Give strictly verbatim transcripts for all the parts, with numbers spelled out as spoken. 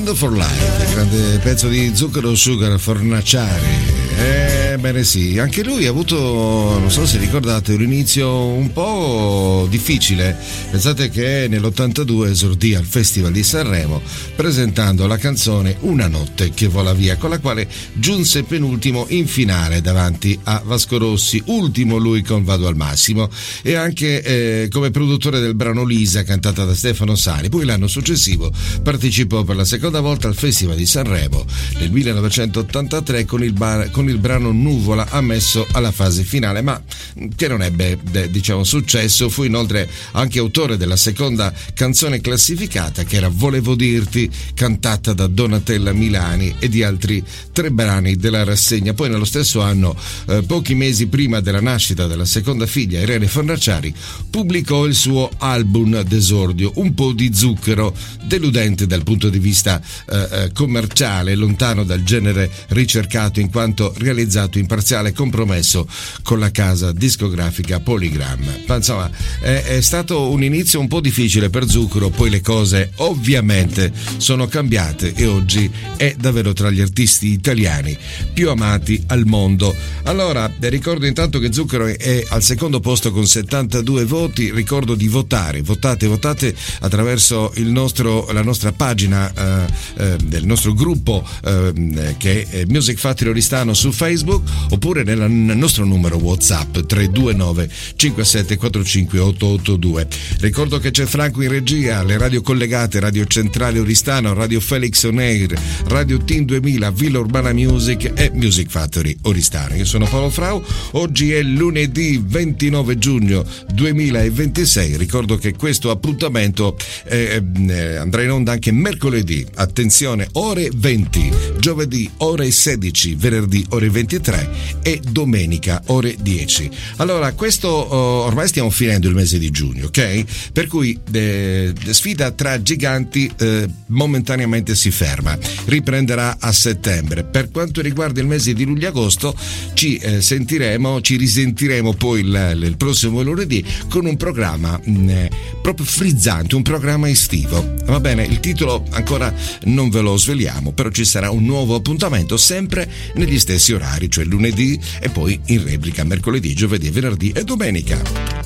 for Life, grande pezzo di Zucchero Sugar Fornaciari. Ebbene sì, anche lui ha avuto, non so se ricordate, un inizio un po' difficile. Pensate che nell'ottantadue esordì al Festival di Sanremo presentando la canzone Una notte che vola via, con la quale giunse penultimo in finale davanti a Vasco Rossi, ultimo lui con Vado al massimo, e anche eh, come produttore del brano Lisa, cantata da Stefano Sani. Poi l'anno successivo partecipò per la seconda volta al Festival di Sanremo nel millenovecentottantatré con il, bar, con il brano Nuvola, ammesso alla fase finale, ma che non ebbe diciamo successo. Fu inoltre anche autore della seconda canzone classificata, che era Volevo dirti, cantata da Donatella Milani, e di altri tre brani della rassegna. Poi nello stesso anno, eh, pochi mesi prima della nascita della seconda figlia, Irene Fornaciari, pubblicò il suo album d'esordio, Un po' di zucchero, deludente dal punto di vista eh, commerciale, lontano dal genere ricercato in quanto realizzato in parziale compromesso con la casa discografica Polygram. Ma insomma, è, è stato un inizio un po' difficile per Zucchero, poi le cose ovviamente sono cambiate e oggi è davvero tra gli artisti italiani più amati al mondo. Allora, ricordo intanto che Zucchero è al secondo posto con settantadue voti. Ricordo di votare, votate, votate attraverso il nostro, la nostra pagina eh, eh, del nostro gruppo eh, che è Music Factory Oristano su Facebook, oppure nel nostro numero WhatsApp tre due nove cinque sette quattro cinque otto otto due. Ricordo che c'è Franco in regia, le radio collegate, Radio Centrale Oristano, Radio Felix On Air, Radio Team duemila, Villa Urbana Music e Music Factory Oristano. Io sono Paolo Frau, oggi è lunedì ventinove giugno duemilaventisei. Ricordo che questo appuntamento eh, eh, andrà in onda anche mercoledì, attenzione, ore venti, giovedì ore sedici, venerdì ore ventitré e domenica ore dieci. Allora, questo oh, ormai stiamo finendo il mese di giugno, ok? Per cui eh, sfida tra giganti eh, momentaneamente si ferma, riprenderà a settembre. Per quanto riguarda il mese di luglio-agosto ci eh, sentiremo, ci risentiremo poi il, il prossimo lunedì con un programma mh, proprio frizzante, un programma estivo. Va bene, il titolo ancora non ve lo sveliamo, però ci sarà un nuovo appuntamento sempre negli stessi orari, cioè lunedì e poi in replica mercoledì, giovedì, venerdì e domenica.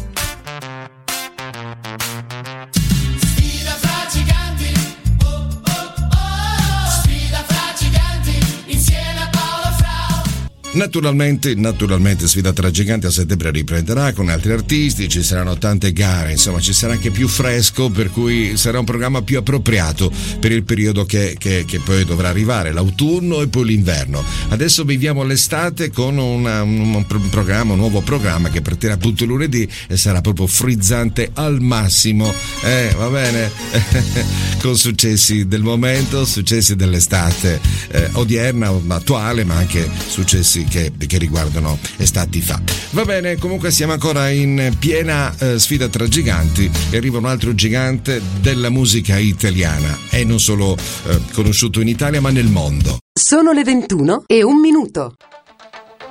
Naturalmente, naturalmente Sfida tra Giganti a settembre riprenderà con altri artisti, ci saranno tante gare, insomma ci sarà anche più fresco, per cui sarà un programma più appropriato per il periodo che, che, che poi dovrà arrivare, l'autunno e poi l'inverno. Adesso viviamo l'estate con una, un, un programma, un nuovo programma che partirà appunto lunedì e sarà proprio frizzante al massimo, eh, va bene? Con successi del momento, successi dell'estate eh, odierna, attuale, ma anche successi Che, che riguardano estati fa. Va bene, comunque siamo ancora in piena eh, sfida tra giganti e arriva un altro gigante della musica italiana e non solo eh, conosciuto in Italia ma nel mondo. Sono le ventuno e un minuto.